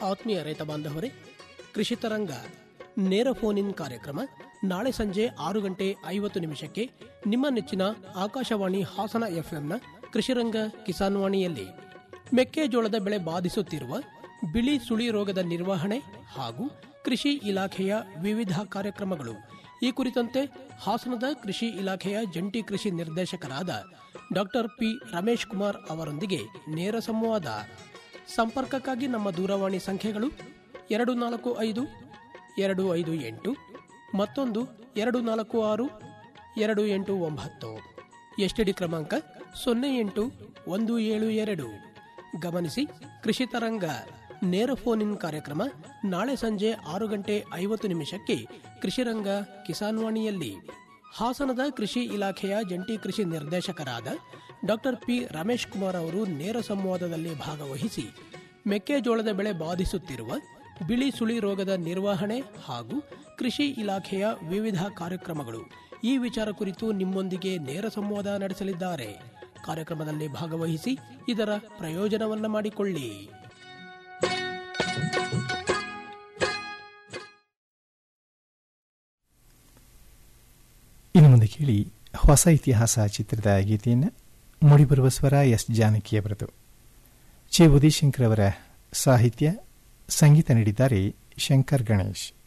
ಆತ್ಮೀಯ ರೈತ ಬಾಂಧವರೇ, ಕೃಷಿ ತರಂಗ ನೇರ ಫೋನ್ ಇನ್ ಕಾರ್ಯಕ್ರಮ ನಾಳೆ ಸಂಜೆ 6:50 ನಿಮ್ಮ ನೆಚ್ಚಿನ ಆಕಾಶವಾಣಿ ಹಾಸನ ಎಫ್ಎಂನ ಕೃಷಿರಂಗ ಕಿಸಾನ್ ವಾಣಿಯಲ್ಲಿ ಮೆಕ್ಕೆಜೋಳದ ಬೆಳೆ ಬಾಧಿಸುತ್ತಿರುವ ಬಿಳಿ ಸುಳಿ ರೋಗದ ನಿರ್ವಹಣೆ ಹಾಗೂ ಕೃಷಿ ಇಲಾಖೆಯ ವಿವಿಧ ಕಾರ್ಯಕ್ರಮಗಳು ಈ ಕುರಿತಂತೆ ಹಾಸನದ ಕೃಷಿ ಇಲಾಖೆಯ ಜಂಟಿ ಕೃಷಿ ನಿರ್ದೇಶಕರಾದ ಡಾ ಪಿ ರಮೇಶ್ ಕುಮಾರ್ ಅವರೊಂದಿಗೆ ನೇರ ಸಂವಾದ. ಸಂಪರ್ಕಕ್ಕಾಗಿ ನಮ್ಮ ದೂರವಾಣಿ ಸಂಖ್ಯೆಗಳು 245-258 ಮತ್ತೊಂದು 246-289. ಎಸ್ಟಿಡಿ ಕ್ರಮಾಂಕ 08172. ಗಮನಿಸಿ, ಕೃಷಿ ತರಂಗ ನೇರ ಫೋನ್ ಇನ್ ಕಾರ್ಯಕ್ರಮ ನಾಳೆ ಸಂಜೆ 6:50 ಕೃಷಿರಂಗ ಕಿಸಾನ್ ವಾಣಿಯಲ್ಲಿ ಹಾಸನದ ಕೃಷಿ ಇಲಾಖೆಯ ಜಂಟಿ ಕೃಷಿ ನಿರ್ದೇಶಕರಾದ ಡಾ ಪಿ ರಮೇಶ್ ಕುಮಾರ್ ಅವರು ನೇರ ಸಂವಾದದಲ್ಲಿ ಭಾಗವಹಿಸಿ ಮೆಕ್ಕೆಜೋಳದ ಬೆಳೆ ಬಾಧಿಸುತ್ತಿರುವ ಬಿಳಿ ಸುಳಿ ರೋಗದ ನಿರ್ವಹಣೆ ಹಾಗೂ ಕೃಷಿ ಇಲಾಖೆಯ ವಿವಿಧ ಕಾರ್ಯಕ್ರಮಗಳು ಈ ವಿಚಾರ ಕುರಿತು ನಿಮ್ಮೊಂದಿಗೆ ನೇರ ಸಂವಾದ ನಡೆಸಲಿದ್ದಾರೆ. ಕಾರ್ಯಕ್ರಮದಲ್ಲಿ ಭಾಗವಹಿಸಿ ಇದರ ಪ್ರಯೋಜನವನ್ನು ಮಾಡಿಕೊಳ್ಳಿ. ಇನ್ನು ಮುಂದೆ ಕೇಳಿ ಹೊಸ ಇತಿಹಾಸ ಚಿತ್ರದ ಗೀತೆಯನ್ನು. ಮೂಡಿಬರುವ ಸ್ವರ ಎಸ್ ಜಾನಕಿಯವರದು. ಚೆ ಉದಯಶಂಕರ್ ಅವರ ಸಾಹಿತ್ಯ, ಸಂಗೀತ ನೀಡಿದ್ದಾರೆ ಶಂಕರ್ ಗಣೇಶ್.